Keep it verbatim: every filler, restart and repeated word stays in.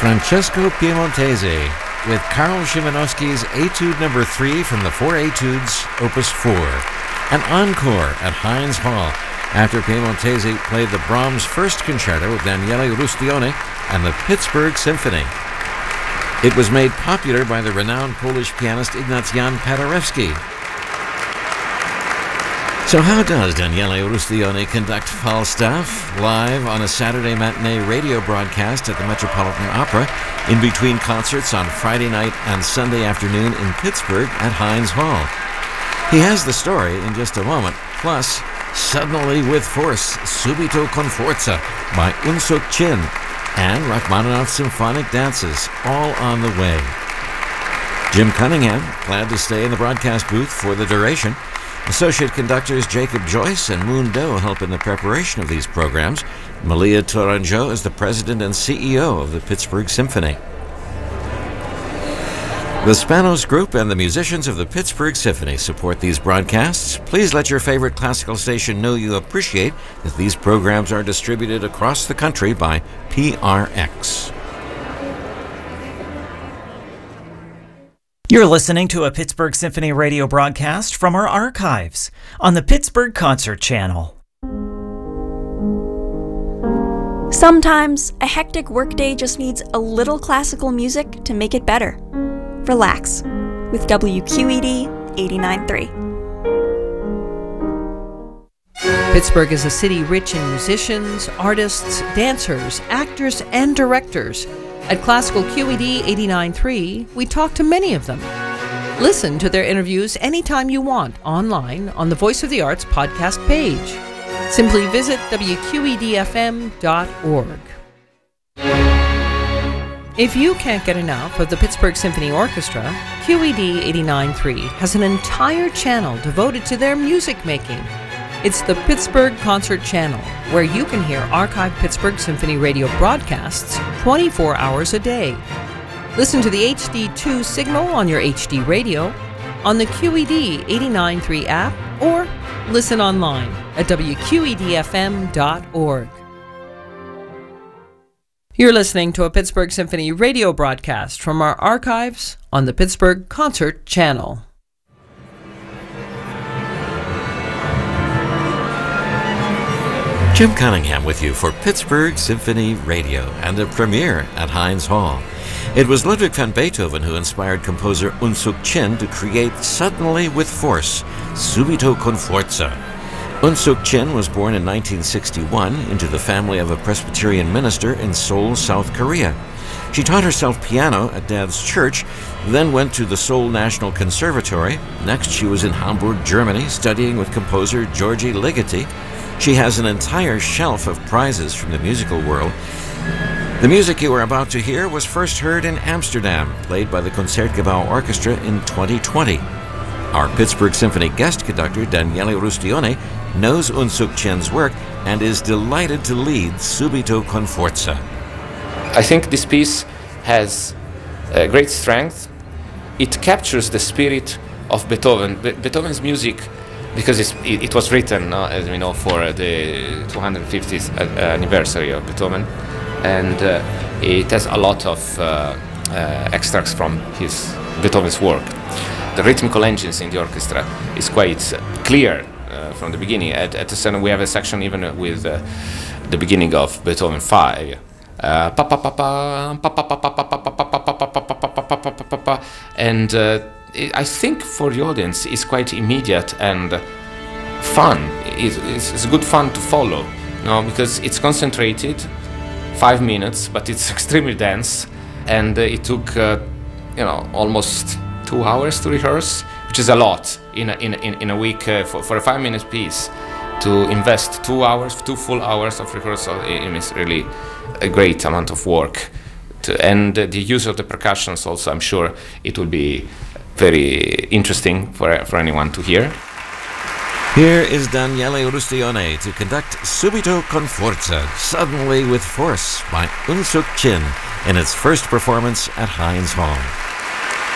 Francesco Piemontese with Karl Szymanowski's Etude number three from the Four Etudes, Opus four. An encore at Heinz Hall after Piemontese played the Brahms First Concerto with Daniele Rustione and the Pittsburgh Symphony. It was made popular by the renowned Polish pianist Ignatian Paderewski. So how does Daniele Rustione conduct Falstaff live on a Saturday matinee radio broadcast at the Metropolitan Opera in between concerts on Friday night and Sunday afternoon in Pittsburgh at Heinz Hall? He has the story in just a moment, plus Suddenly with Force, Subito con Forza by Unsuk Chin, and Rachmaninoff's Symphonic Dances, all on the way. Jim Cunningham, glad to stay in the broadcast booth for the duration. Associate conductors Jacob Joyce and Moon Doe help in the preparation of these programs. Malia Tourangeau is the president and C E O of the Pittsburgh Symphony. The Spanos Group and the musicians of the Pittsburgh Symphony support these broadcasts. Please let your favorite classical station know you appreciate that these programs are distributed across the country by P R X. You're listening to a Pittsburgh Symphony radio broadcast from our archives on the Pittsburgh Concert Channel. Sometimes a hectic workday just needs a little classical music to make it better. Relax with W Q E D eighty-nine point three. Pittsburgh is a city rich in musicians, artists, dancers, actors, and directors. At Classical Q E D eighty-nine point three, we talk to many of them. Listen to their interviews anytime you want online on the Voice of the Arts podcast page. Simply visit W Q E D F M dot org. If you can't get enough of the Pittsburgh Symphony Orchestra, Q E D eighty-nine point three has an entire channel devoted to their music making. It's the Pittsburgh Concert Channel, where you can hear archived Pittsburgh Symphony radio broadcasts twenty-four hours a day. Listen to the H D two signal on your H D radio, on the Q E D eighty-nine point three app, or listen online at W Q E D F M dot org. You're listening to a Pittsburgh Symphony radio broadcast from our archives on the Pittsburgh Concert Channel. Jim Cunningham with you for Pittsburgh Symphony Radio and a premiere at Heinz Hall. It was Ludwig van Beethoven who inspired composer Unsuk Chin to create Suddenly with Force, Subito con Forza. Unsuk Chin was born in nineteen sixty-one into the family of a Presbyterian minister in Seoul, South Korea. She taught herself piano at Dad's church, then went to the Seoul National Conservatory. Next, she was in Hamburg, Germany, studying with composer Georgi Ligeti. She has an entire shelf of prizes from the musical world. The music you are about to hear was first heard in Amsterdam, played by the Concertgebouw Orchestra in twenty twenty. Our Pittsburgh Symphony guest conductor, Daniele Rustione, knows Unsuk Chin's work and is delighted to lead Subito con Forza. I think this piece has uh, great strength. It captures the spirit of Beethoven. Be- Beethoven's music, because it's, it, it was written, uh, as we know, for uh, the two hundred fiftieth uh, anniversary of Beethoven, and uh, it has a lot of uh, uh, extracts from his Beethoven's work. The rhythmical engines in the orchestra is quite uh, clear uh, from the beginning. At, at the center, we have a section even with uh, the beginning of Beethoven five. And uh, I think for the audience it's quite immediate and fun. It's, it's good fun to follow, you know, because it's concentrated, five minutes, but it's extremely dense, and uh, it took uh, you know almost two hours to rehearse, which is a lot in a, in in, in a week uh, for, for a five-minute piece. To invest two hours, two full hours of rehearsal, it is really a great amount of work. To, and uh, the use of the percussions also, I'm sure it will be very interesting for for anyone to hear. Here is Daniele Rustione to conduct Subito con Forza, Suddenly with Force by Unsuk Chin in its first performance at Heinz Hall.